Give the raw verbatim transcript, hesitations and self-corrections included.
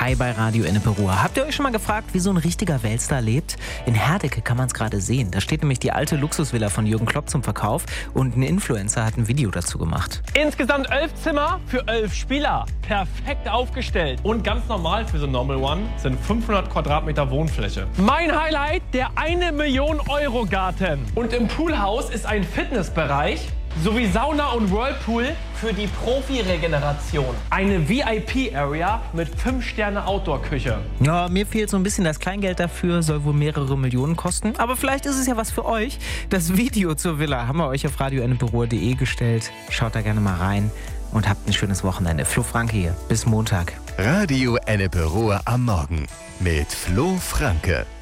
Hi bei Radio Ennepe-Ruhr. Habt ihr euch schon mal gefragt, wie so ein richtiger Weltstar lebt? In Herdecke kann man es gerade sehen. Da steht nämlich die alte Luxusvilla von Jürgen Klopp zum Verkauf und ein Influencer hat ein Video dazu gemacht. Insgesamt elf Zimmer für elf Spieler. Perfekt aufgestellt. Und ganz normal für so Normal One sind fünfhundert Quadratmeter Wohnfläche. Mein Highlight, der eine Million Euro Garten. Und im Poolhaus ist ein Fitnessbereich sowie Sauna und Whirlpool für die Profi-Regeneration. Eine V I P-Area mit fünf Sterne Outdoor-Küche. Ja, mir fehlt so ein bisschen das Kleingeld dafür, soll wohl mehrere Millionen kosten. Aber vielleicht ist es ja was für euch. Das Video zur Villa haben wir euch auf radio ennepe ruhr punkt de gestellt. Schaut da gerne mal rein und habt ein schönes Wochenende. Flo Franke hier, bis Montag. Radio Ennepe-Ruhr am Morgen mit Flo Franke.